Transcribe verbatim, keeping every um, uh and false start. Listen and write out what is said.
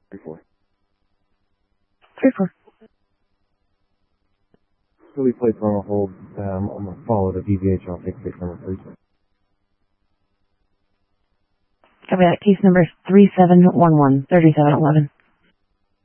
three four. three four. Philly plates on a hold. Um, I'm going to follow the D V H. I'll take case number three. Copy that. Case number three seven one one, thirty-seven eleven.